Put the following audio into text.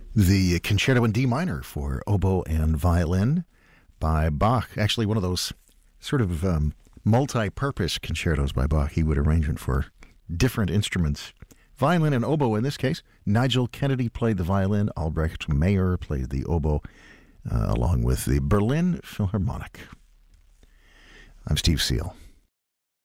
The Concerto in D minor for oboe and violin by Bach. Actually, one of those sort of multi-purpose concertos by Bach. He would arrange it for different instruments. Violin and oboe in this case. Nigel Kennedy played the violin. Albrecht Meyer played the oboe, along with the Berlin Philharmonic. I'm Steve Seal.